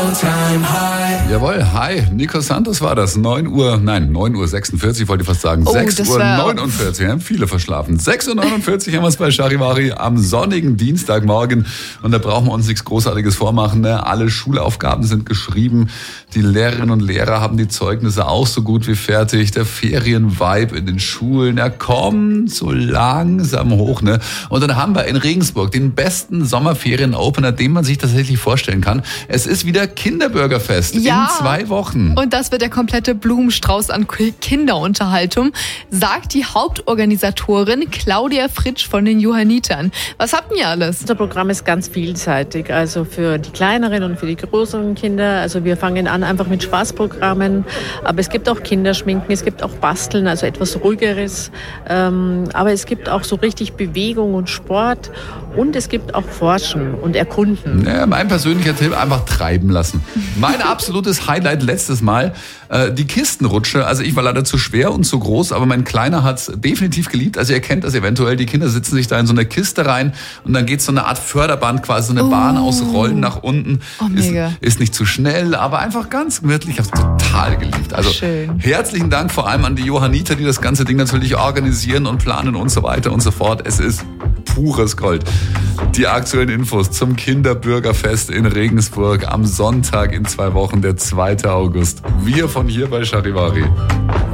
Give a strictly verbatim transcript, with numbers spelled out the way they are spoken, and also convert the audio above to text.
all-time high. Jawohl, hi, Nico Santos war das. neun Uhr, nein, neun Uhr sechsundvierzig, wollte ich fast sagen. Oh, sechs Uhr neunundvierzig, haben viele verschlafen. sechs Uhr neunundvierzig haben wir es bei Charivari am sonnigen Dienstagmorgen. Und da brauchen wir uns nichts Großartiges vormachen. Ne? Alle Schulaufgaben sind geschrieben. Die Lehrerinnen und Lehrer haben die Zeugnisse auch so gut wie fertig. Der Ferienvibe in den Schulen, er kommt so langsam hoch. Ne? Und dann haben wir in Regensburg den besten Sommerferien-Opener, den man sich tatsächlich vorstellen kann. Es ist wieder Kinderbürgerfest ja, in zwei Wochen. Und das wird der komplette Blumenstrauß an Kinderunterhaltung, sagt die Hauptorganisatorin Claudia Fritsch von den Johannitern. Was habt ihr alles? Unser Programm ist ganz vielseitig, also für die kleineren und für die größeren Kinder. Also wir fangen an einfach mit Spaßprogrammen, aber es gibt auch Kinderschminken, es gibt auch Basteln, also etwas Ruhigeres. Aber es gibt auch so richtig Bewegung und Sport und es gibt auch Forschen und Erkunden. Ja, mein persönlicher Tipp, einfach treiben lassen. Mein absolutes Highlight letztes Mal, äh, die Kistenrutsche. Also ich war leider zu schwer und zu groß, aber mein Kleiner hat es definitiv geliebt. Also ihr kennt das eventuell, die Kinder sitzen sich da in so eine Kiste rein und dann geht so eine Art Förderband, quasi so eine oh. Bahn aus Rollen nach unten. Oh, mega. Ist, ist nicht zu schnell, aber einfach ganz gemütlich. Ich habe es total geliebt. Also schön. Herzlichen Dank vor allem an die Johanniter, die das ganze Ding natürlich organisieren und planen und so weiter und so fort. Es ist pures Gold. Die aktuellen Infos zum Kinderbürgerfest in Regensburg am Sonntag in zwei Wochen, der zweiten August. Wir von hier bei Charivari.